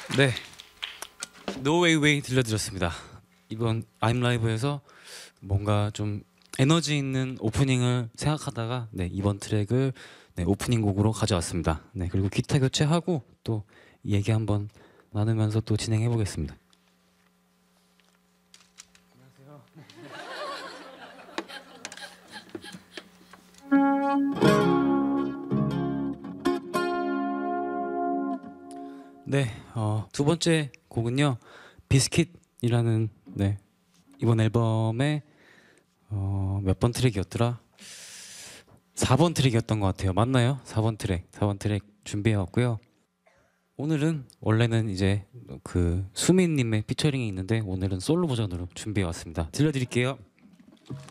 네, No Way Way 들려드렸습니다. 이번 I'm Live에서 뭔가 좀 에너지 있는 오프닝을 생각하다가 이번 트랙을 오프닝 곡으로 가져왔습니다. 네, 그리고 기타 교체하고 또 얘기 한번 나누면서 또 진행해 보겠습니다. 네, 두 번째 곡은요, 비스킷이라는 이번 앨범의 몇 번 트랙이었더라? 4번 트랙이었던 것 같아요. 맞나요? 4번 트랙 준비해 왔고요. 오늘은 원래는 이제 그 수민님의 피처링이 있는데 오늘은 솔로 버전으로 준비해 왔습니다. 들려드릴게요.